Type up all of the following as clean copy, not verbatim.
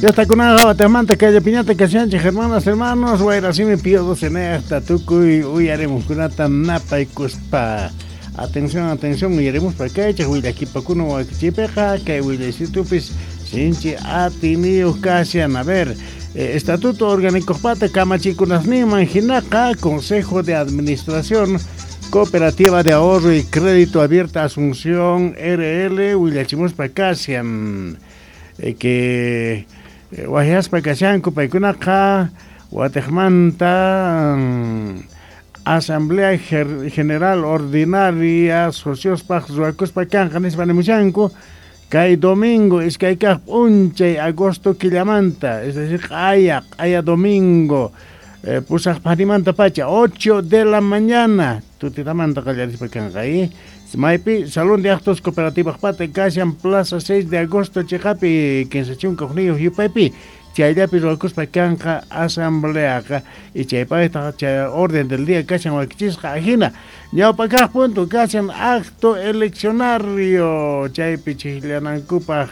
Ya está con agua, te manta que haya piñata que sean hermanos, guayra si me pido dos en esta tucuy, uy haremos con una napa y cuspa. Atención, y haremos para que eche, huila aquí para cuno chipeja, que huila si tupis, sinchi atiniu casian. A ver, estatuto orgánico pate, camachicunas ni manjinaca, Consejo de Administración, Cooperativa de Ahorro y Crédito Abierta Asunción RL, huila chimos para casian. Que Guajas Pacasianco, Paicunaca, Guatejmanta, Asamblea General Ordinaria, Socios Pajuacos Pacanjanes Panemuchanco, Cay Domingo, es que hay que unche agosto Quillamanta, es decir, haya domingo, Pusaj Panimanta Pacha, 8 de la mañana, Tutitamanta Callaris Pacanjay. Maipi, Salón de Actos Cooperativas Pate, Casian, Plaza 6 de agosto, Chejapi, Quinsación Cognillo, Yupaipi, Chayapi, Rocos Pacanja, Asamblea, y Chaypa, orden del día, Casian, Huaquichisca, Ajina, Ñaupacaj, punto, Casian, acto eleccionario, Chaypi, Chilanancupa,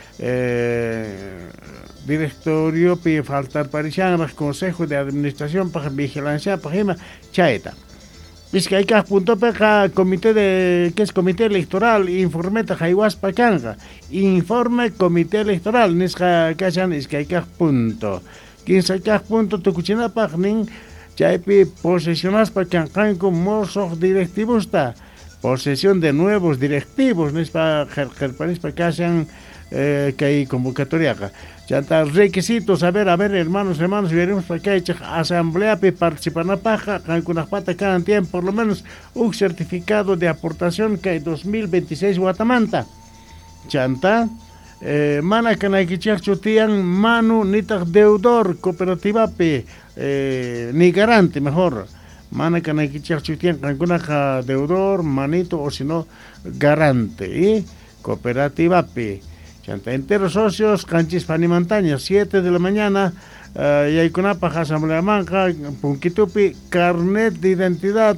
directorio, pi faltar parishan, Consejo de Administración, para Vigilancia, para Chayeta. Vizcayca punto peja comité de que es comité electoral informe tajaywas pacanga informe comité electoral nisca cachan Vizcayca punto 15 punto tucuchina pagnin chaypi posesionas pacancan con mozos directivos ta posesión de nuevos directivos nispa jerpanis pacachan que hay convocatoria acá. Ya está requisitos, a ver, hermanos, veremos para que asamblea participan a paja, con las patas cada tiempo, por lo menos un certificado de aportación que hay 2026 Guatamanta. Chanta, mana canaiquichak chutian, manu nitak deudor, cooperativa ni garante, mejor. Mana canaiquichak chutian, cancuna deudor, manito, o si no, garante, y cooperativa Chanta enteros socios, canchis panimantaña, 7 de la mañana, Yaikunapa, Asamblea Manca, Punquitupi, carnet de identidad,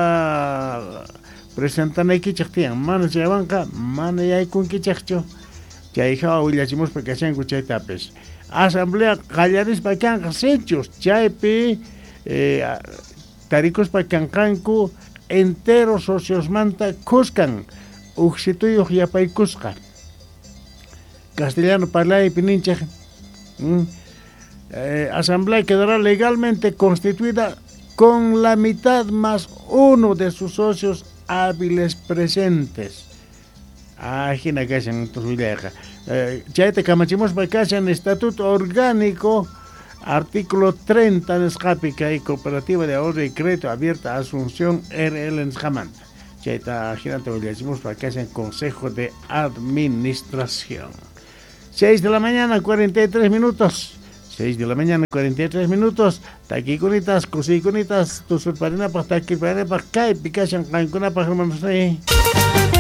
presentan aquí chactian, manos de banca, mano yaikun kichachcho, Chaiha, Willachimos, Pacachan, Cuchaytapes. Asamblea, Callaris, Pacan, hechos, Chaipi, Taricos, Pacancancu, enteros socios manta, Cuscan, Uxituyo, Yapay Cusca. Castellano Parlay Pininche. Asamblea quedará legalmente constituida con la mitad más uno de sus socios hábiles presentes. Ajina que hacen tus vilejas. Chaite camachimos para que estatuto orgánico, artículo 30 en Escapica y Cooperativa de Ahorro y Crédito Abierta Asunción RL en Jamanta. Chaita girante decimos para que hacen Consejo de Administración. 6 de la mañana, 43 minutos. 6 de la mañana, 43 minutos. Taquicunitas, cosicunitas, tu surparina para taquipare para cae, picachan, cancuna para hermanos.